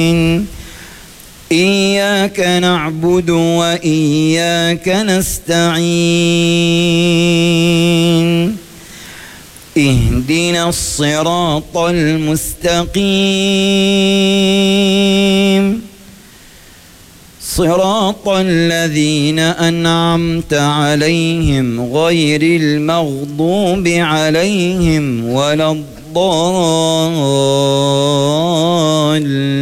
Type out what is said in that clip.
إياك نعبد وإياك نستعين اهدنا الصراط المستقيم صراط الذين أنعمت عليهم غير المغضوب عليهم ولا الضالين.